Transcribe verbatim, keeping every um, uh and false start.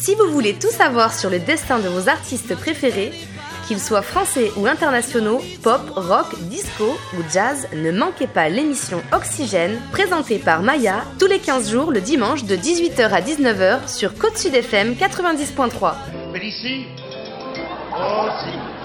Si vous voulez tout savoir sur le destin de vos artistes préférés, qu'ils soient français ou internationaux, pop, rock, disco ou jazz, ne manquez pas l'émission Oxygène, présentée par Maya, tous les quinze jours le dimanche de dix-huit heures à dix-neuf heures sur Côte Sud F M quatre-vingt-dix point trois. Mais ici, oh si.